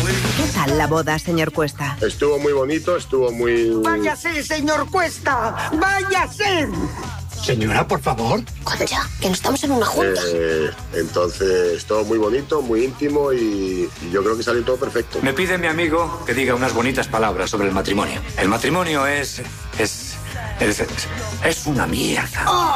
¿Qué tal la boda, señor Cuesta? Estuvo muy bonito, estuvo muy... ¡Váyase, señor Cuesta! ¡Váyase! Señora, por favor. Concha, que no estamos en una junta. Entonces, todo muy bonito, muy íntimo y yo creo que salió todo perfecto. Me pide mi amigo que diga unas bonitas palabras sobre el matrimonio. El matrimonio es una mierda. ¡Oh!